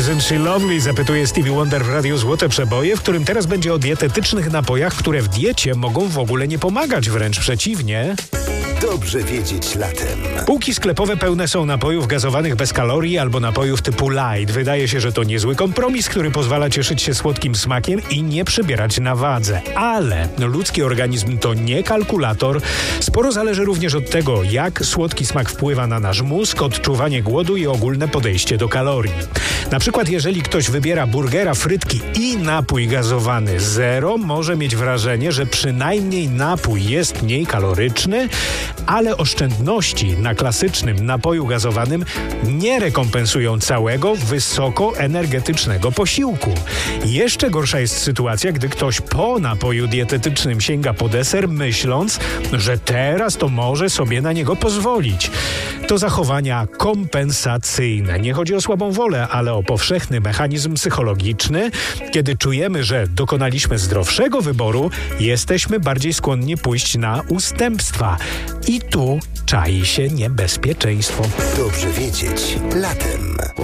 Isn't she lovely? Zapytuje Stevie Wonder w Radiu Złote Przeboje, w którym teraz będzie o dietetycznych napojach, które w diecie mogą w ogóle nie pomagać, wręcz przeciwnie. Dobrze wiedzieć latem. Półki sklepowe pełne są napojów gazowanych bez kalorii albo napojów typu light. Wydaje się, że to niezły kompromis, który pozwala cieszyć się słodkim smakiem i nie przybierać na wadze. Ale ludzki organizm to nie kalkulator. Sporo zależy również od tego, jak słodki smak wpływa na nasz mózg, odczuwanie głodu i ogólne podejście do kalorii. Na przykład jeżeli ktoś wybiera burgera, frytki i napój gazowany zero, może mieć wrażenie, że przynajmniej napój jest mniej kaloryczny, ale oszczędności na klasycznym napoju gazowanym nie rekompensują całego wysokoenergetycznego posiłku. Jeszcze gorsza jest sytuacja, gdy ktoś po napoju dietetycznym sięga po deser, myśląc, że teraz to może sobie na niego pozwolić. To zachowania kompensacyjne. Nie chodzi o słabą wolę, ale o powszechny mechanizm psychologiczny. Kiedy czujemy, że dokonaliśmy zdrowszego wyboru, jesteśmy bardziej skłonni pójść na ustępstwa. I tu czai się niebezpieczeństwo. Dobrze wiedzieć latem.